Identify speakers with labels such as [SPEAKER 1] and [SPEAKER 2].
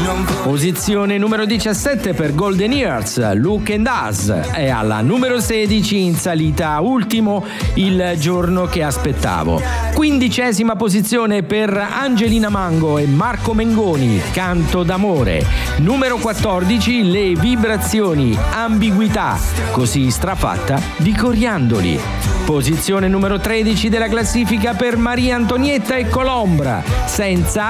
[SPEAKER 1] Posizione numero 17 per Golden Years, Look and Us, e alla numero 16 in salita ultimo, Il giorno che aspettavo. 15ª posizione per Angelina Mango e Marco Mengoni, Canto d'amore. Numero 14 Le vibrazioni, Ambiguità, Così strafatta di Coriandoli. Posizione numero 13 della classifica per Maria Antonietta e Colombra, Senza